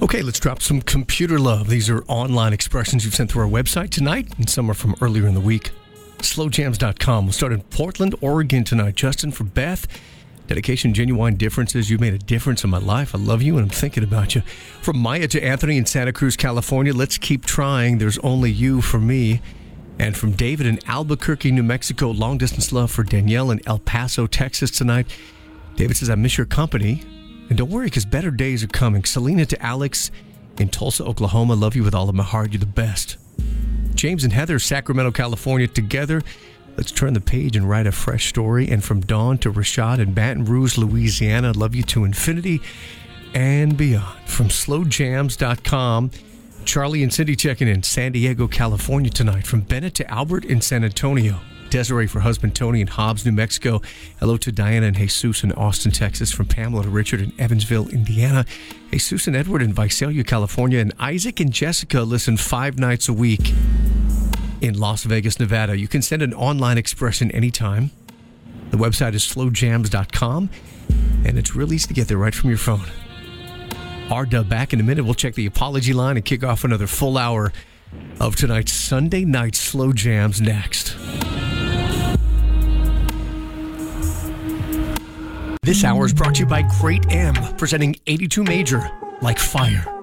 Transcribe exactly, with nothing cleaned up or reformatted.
Okay, let's drop some computer love. These are online expressions you've sent through our website tonight, and some are from earlier in the week. slow jams dot com. We'll start in Portland, Oregon tonight. Justin, for Beth. Dedication, genuine differences. You made a difference in my life. I love you, and I'm thinking about you. From Maya to Anthony in Santa Cruz, California. Let's keep trying. There's only you for me. And from David in Albuquerque, New Mexico. Long-distance love for Danielle in El Paso, Texas tonight. David says, I miss your company. And don't worry, because better days are coming. Selena to Alex in Tulsa, Oklahoma. Love you with all of my heart. You're the best. James and Heather, Sacramento, California. Together, let's turn the page and write a fresh story. And from Dawn to Rashad in Baton Rouge, Louisiana. Love you to infinity and beyond. From slow jams dot com. Charlie and Cindy checking in San Diego, California tonight. From Bennett to Albert in San Antonio. Desiree for husband Tony in Hobbs, New Mexico. Hello to Diana and Jesus in Austin, Texas. From Pamela to Richard in Evansville, Indiana. Jesus and Edward in Visalia, California. And Isaac and Jessica listen five nights a week in Las Vegas, Nevada. You can send an online expression anytime. The website is slow jams dot com, and it's real easy to get there right from your phone. R-Dub back in a minute. We'll check the apology line and kick off another full hour of tonight's Sunday night Slow Jams next. This hour is brought to you by Great M, presenting eighty-two Major, Like Fire.